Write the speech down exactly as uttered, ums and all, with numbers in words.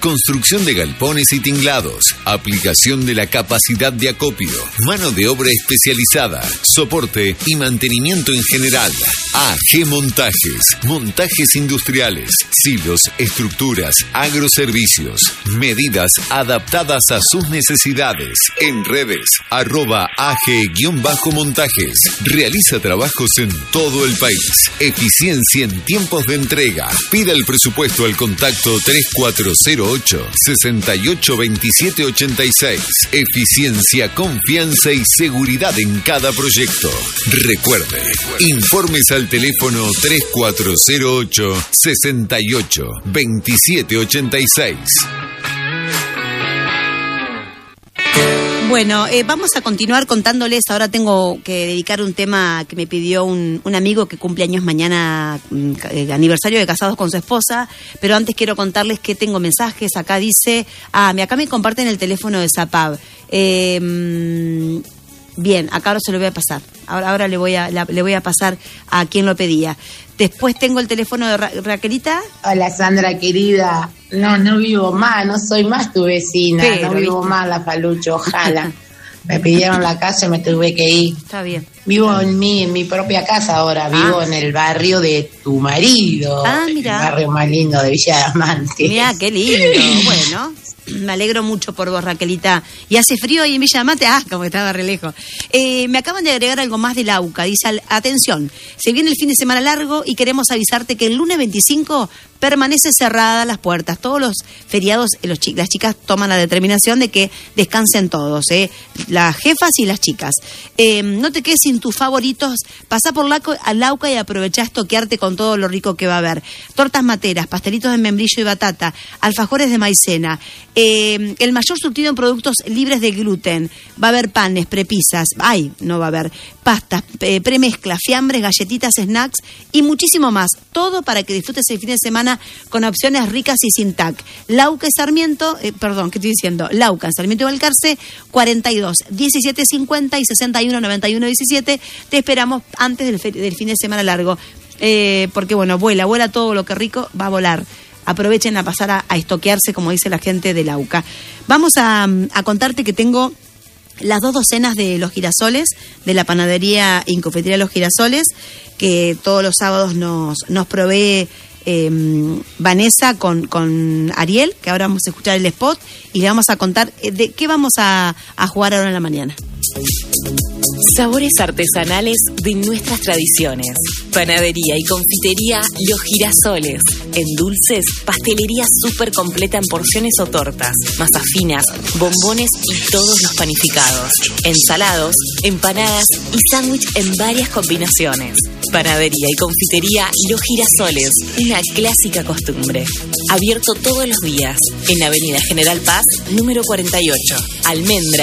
construcción de galpones y tinglados, aplicación de la capacidad de acopio, mano de obra especializada, soporte y mantenimiento en general. A G Montajes, montajes industriales, silos, estructuras, agroservicios, medidas adaptadas a sus necesidades. En redes, arroba A G-montajes. Realiza trabajos en todo el país. Eficiencia en tiempos de entrega. Pida el presupuesto al contacto tres cuatro cero ocho, seis ocho dos siete ocho seis. Eficiencia, confianza y seguridad en cada proyecto. Recuerde, informes al teléfono tres cuatro cero ocho, seis ocho dos siete ocho seis. Bueno, eh, vamos a continuar contándoles. Ahora tengo que dedicar un tema que me pidió un, un amigo que cumple años mañana, eh, aniversario de casados con su esposa. Pero antes quiero contarles que tengo mensajes. Acá dice, ah, acá me comparten el teléfono de Zapab. Eh, bien, acá ahora se lo voy a pasar. Ahora, ahora le voy a la, le voy a pasar a quien lo pedía. Después tengo el teléfono de Ra- Raquelita. Hola Sandra querida, no, no vivo más, no soy más tu vecina, Pero, no vivo ¿viste? más la Falucho, ojalá. Me pidieron la casa y me tuve que ir. Está bien. Vivo en mi, en mi propia casa ahora, vivo Ah. en el barrio de tu marido, Ah, el mirá. barrio más lindo de Villa Diamante. Mira, qué lindo. Bueno, me alegro mucho por vos, Raquelita. ¿Y hace frío ahí en Villa Diamante? Ah, como que estaba re lejos. Eh, me acaban de agregar algo más del AUCA. Dice, al- atención, se viene el fin de semana largo y queremos avisarte que el lunes veinticinco permanece cerrada las puertas. Todos los feriados, eh, los chi- las chicas toman la determinación de que descansen todos, ¿eh? Las jefas y las chicas. Eh, no te quedes sin tus favoritos. Pasá por la, al AUCA y aprovechá a estoquearte con todo lo rico que va a haber. Tortas materas, pastelitos de membrillo y batata, alfajores de maicena, eh, el mayor surtido en productos libres de gluten. Va a haber panes, prepisas, ay, no va a haber, pastas, eh, premezclas, fiambres, galletitas, snacks y muchísimo más. Todo para que disfrutes el fin de semana con opciones ricas y sin tac. Lauca y Sarmiento, eh, perdón, ¿qué estoy diciendo? Lauca, Sarmiento y Balcarce, cuarenta y dos, diecisiete cincuenta y sesenta y uno noventa y uno diecisiete. Te esperamos antes del, fe- del fin de semana largo. Eh, porque bueno, vuela, vuela todo lo que rico, va a volar. Aprovechen a pasar a, a estoquearse, como dice la gente de Lauca. Vamos a, a contarte que tengo las dos docenas de los girasoles de la panadería y confitería Los Girasoles, que todos los sábados nos, nos provee eh, Vanessa con, con Ariel, que ahora vamos a escuchar el spot y le vamos a contar eh, de qué vamos a, a jugar ahora en la mañana. Sabores artesanales de nuestras tradiciones. Panadería y confitería Los Girasoles. En dulces, pastelería súper completa en porciones o tortas, masas finas, bombones y todos los panificados. Ensalados, empanadas y sándwich en varias combinaciones. Panadería y confitería Los Girasoles. Una clásica costumbre. Abierto todos los días. En Avenida General Paz, número cuarenta y ocho. Almendra,